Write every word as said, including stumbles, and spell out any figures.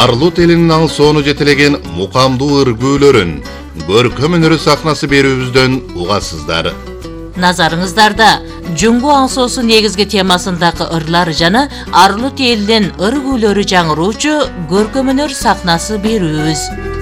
Arlut elinin alsooну жетелеген мукамдуу ыргүүлөрүн, көркөм өнөрү сахнасы берүүбүздөн угасыздар. Назарыңыздарда Жүңгү аңсоосу негизги темасындагы ырлар жана Arlut элинин ыргүүлөрү жаңыруучу көркөм өнөр сахнасы берүүбүз.